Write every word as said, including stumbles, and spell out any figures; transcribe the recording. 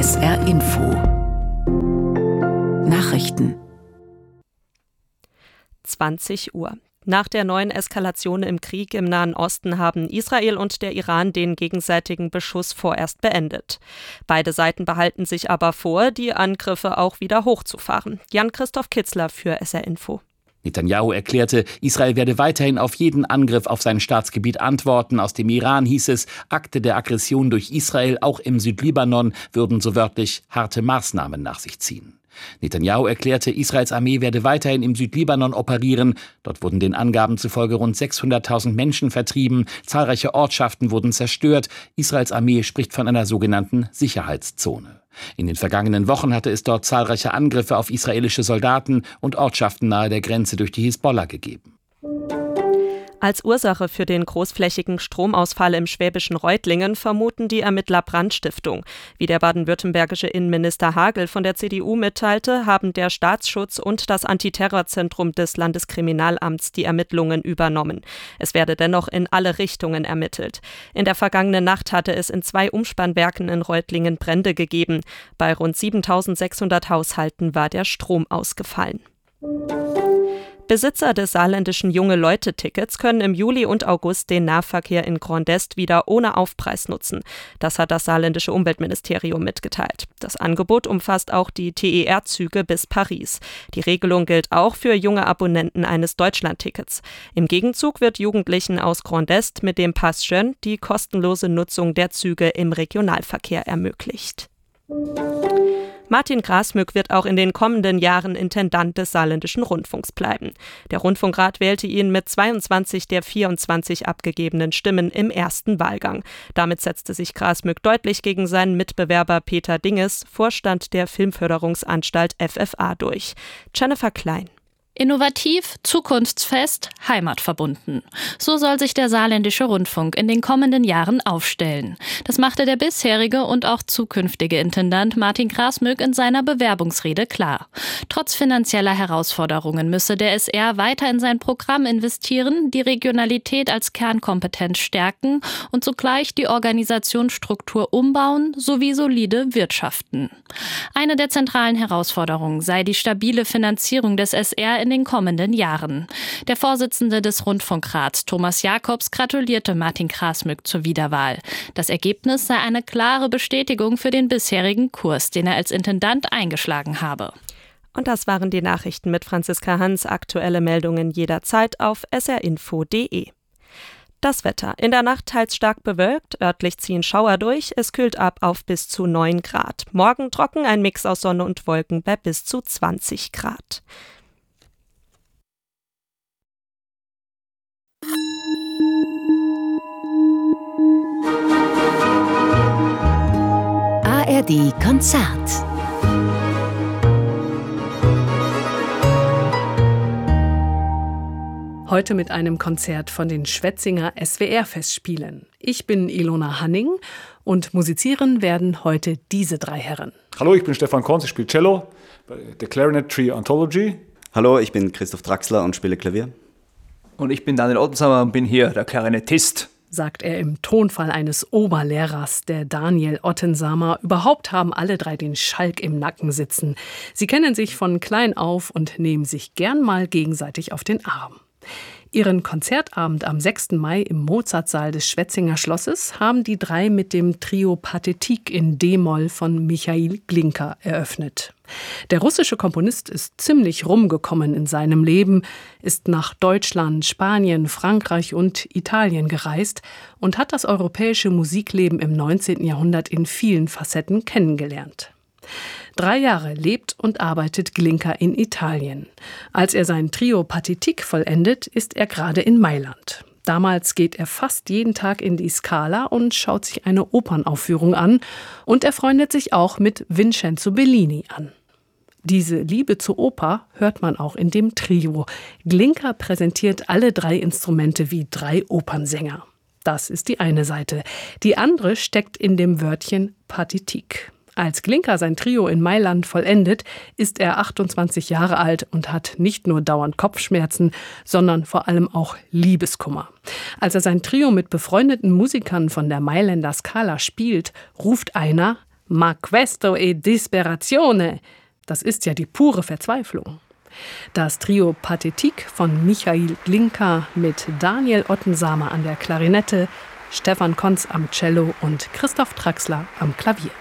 S R Info Nachrichten zwanzig Uhr. Nach der neuen Eskalation im Krieg im Nahen Osten haben Israel und der Iran den gegenseitigen Beschuss vorerst beendet. Beide Seiten behalten sich aber vor, die Angriffe auch wieder hochzufahren. Jan-Christoph Kitzler für S R Info. Netanjahu erklärte, Israel werde weiterhin auf jeden Angriff auf sein Staatsgebiet antworten. Aus dem Iran hieß es, Akte der Aggression durch Israel, auch im Südlibanon, würden so wörtlich harte Maßnahmen nach sich ziehen. Netanjahu erklärte, Israels Armee werde weiterhin im Südlibanon operieren. Dort wurden den Angaben zufolge rund sechshunderttausend Menschen vertrieben. Zahlreiche Ortschaften wurden zerstört. Israels Armee spricht von einer sogenannten Sicherheitszone. In den vergangenen Wochen hatte es dort zahlreiche Angriffe auf israelische Soldaten und Ortschaften nahe der Grenze durch die Hisbollah gegeben. Als Ursache für den großflächigen Stromausfall im schwäbischen Reutlingen vermuten die Ermittler Brandstiftung. Wie der baden-württembergische Innenminister Hagel von der C D U mitteilte, haben der Staatsschutz und das Antiterrorzentrum des Landeskriminalamts die Ermittlungen übernommen. Es werde dennoch in alle Richtungen ermittelt. In der vergangenen Nacht hatte es in zwei Umspannwerken in Reutlingen Brände gegeben. Bei rund siebentausendsechshundert Haushalten war der Strom ausgefallen. Besitzer des saarländischen Junge-Leute-Tickets können im Juli und August den Nahverkehr in Grand Est wieder ohne Aufpreis nutzen. Das hat das saarländische Umweltministerium mitgeteilt. Das Angebot umfasst auch die T E R-Züge bis Paris. Die Regelung gilt auch für junge Abonnenten eines Deutschland-Tickets. Im Gegenzug wird Jugendlichen aus Grand Est mit dem Pass Jeune die kostenlose Nutzung der Züge im Regionalverkehr ermöglicht. Martin Grasmück wird auch in den kommenden Jahren Intendant des Saarländischen Rundfunks bleiben. Der Rundfunkrat wählte ihn mit zweiundzwanzig der vierundzwanzig abgegebenen Stimmen im ersten Wahlgang. Damit setzte sich Grasmück deutlich gegen seinen Mitbewerber Peter Dinges, Vorstand der Filmförderungsanstalt F F A, durch. Jennifer Klein. Innovativ, zukunftsfest, heimatverbunden. So soll sich der Saarländische Rundfunk in den kommenden Jahren aufstellen. Das machte der bisherige und auch zukünftige Intendant Martin Grasmück in seiner Bewerbungsrede klar. Trotz finanzieller Herausforderungen müsse der S R weiter in sein Programm investieren, die Regionalität als Kernkompetenz stärken und zugleich die Organisationsstruktur umbauen sowie solide wirtschaften. Eine der zentralen Herausforderungen sei die stabile Finanzierung des S R in den kommenden Jahren. Der Vorsitzende des Rundfunkrats, Thomas Jakobs, gratulierte Martin Grasmück zur Wiederwahl. Das Ergebnis sei eine klare Bestätigung für den bisherigen Kurs, den er als Intendant eingeschlagen habe. Und das waren die Nachrichten mit Franziska Hans. Aktuelle Meldungen jederzeit auf s r info punkt d e. Das Wetter. In der Nacht teils stark bewölkt, örtlich ziehen Schauer durch, es kühlt ab auf bis zu neun Grad. Morgen trocken, ein Mix aus Sonne und Wolken bei bis zu zwanzig Grad. A R D Konzert. Heute mit einem Konzert von den Schwetzinger S W R-Festspielen. Ich bin Ilona Hanning und musizieren werden heute diese drei Herren. Hallo, ich bin Stefan Konz, ich spiele Cello bei der Clarinet Trio Anthology. Hallo, ich bin Christoph Draxler und spiele Klavier. Und ich bin Daniel Ottensamer und bin hier der Klarinettist. Sagt er im Tonfall eines Oberlehrers, der Daniel Ottensamer. Überhaupt haben alle drei den Schalk im Nacken sitzen. Sie kennen sich von klein auf und nehmen sich gern mal gegenseitig auf den Arm. Ihren Konzertabend am sechsten Mai im Mozartsaal des Schwetzinger Schlosses haben die drei mit dem Trio Pathétique in D-Moll von Michail Glinka eröffnet. Der russische Komponist ist ziemlich rumgekommen in seinem Leben, ist nach Deutschland, Spanien, Frankreich und Italien gereist und hat das europäische Musikleben im neunzehnten Jahrhundert in vielen Facetten kennengelernt. Drei Jahre lebt und arbeitet Glinka in Italien. Als er sein Trio Pathétique vollendet, ist er gerade in Mailand. Damals geht er fast jeden Tag in die Scala und schaut sich eine Opernaufführung an. Und er freundet sich auch mit Vincenzo Bellini an. Diese Liebe zur Oper hört man auch in dem Trio. Glinka präsentiert alle drei Instrumente wie drei Opernsänger. Das ist die eine Seite. Die andere steckt in dem Wörtchen Pathétique. Als Glinka sein Trio in Mailand vollendet, ist er achtundzwanzig Jahre alt und hat nicht nur dauernd Kopfschmerzen, sondern vor allem auch Liebeskummer. Als er sein Trio mit befreundeten Musikern von der Mailänder Scala spielt, ruft einer: Ma questo è disperazione. Das ist ja die pure Verzweiflung. Das Trio Pathetique von Michael Glinka mit Daniel Ottensamer an der Klarinette, Stefan Konz am Cello und Christoph Traxler am Klavier.